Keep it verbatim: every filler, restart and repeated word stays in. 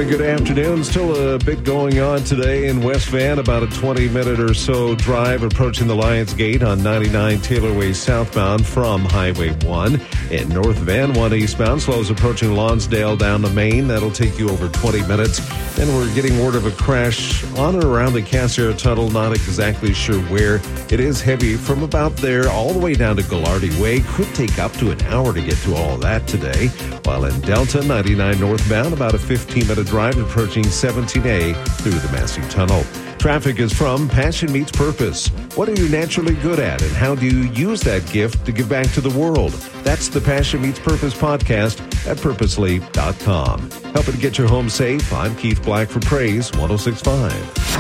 And a good afternoon. Still a bit going on today in West Van. About a twenty-minute or so drive approaching the Lions Gate on ninety-nine Taylor Way southbound from Highway one. In North Van, one eastbound, slows approaching Lonsdale down to Maine. That'll take you over twenty minutes. Then we're getting word of a crash on or around the Cassiar Tunnel. Not exactly sure where. It is heavy from about there all the way down to Gallardi Way. Could take up to an hour to get to all of that today. While in Delta, ninety-nine northbound, about a fifteen-minute drive approaching seventeen A through the Massey Tunnel. Traffic is from Passion Meets Purpose. What are you naturally good at, and how do you use that gift to give back to the world? That's the Passion Meets Purpose podcast at purposely dot com. Helping to get your home safe, I'm Keith Black for Praise one oh six point five.